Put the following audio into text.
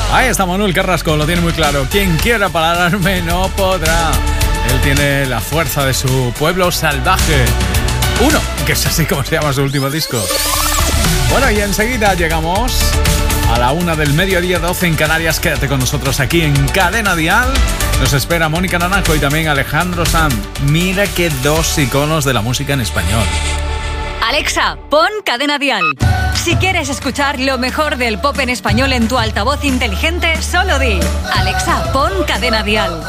Ahí está Manuel Carrasco, lo tiene muy claro. Quien quiera pararme no podrá. Él tiene la fuerza de su pueblo salvaje. Uno, que es así como se llama su último disco. Bueno, y enseguida llegamos a la 1 del mediodía, 12 en Canarias. Quédate con nosotros aquí en Cadena Dial. Nos espera Mónica Naranjo y también Alejandro Sanz. Mira qué dos iconos de la música en español. Alexa, pon Cadena Dial. Si quieres escuchar lo mejor del pop en español en tu altavoz inteligente, solo di: Alexa, pon Cadena Dial.